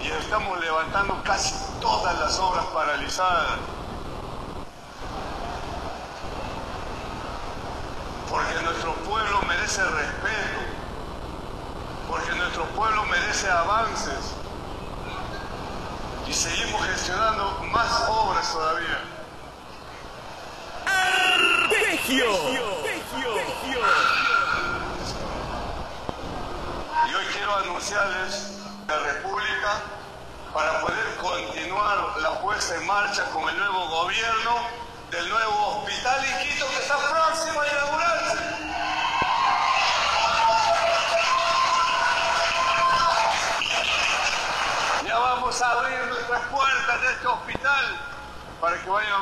y estamos levantando casi todas las obras paralizadas. Porque nuestro pueblo merece respeto, porque nuestro pueblo merece avances, y seguimos gestionando más obras todavía. ¡Arpegio! Y hoy quiero anunciarles la República para poder continuar la puesta en marcha con el nuevo gobierno del nuevo hospital Iquitos que está próximo a inaugurarse. Ya vamos a abrir nuestras puertas de este hospital para que vayan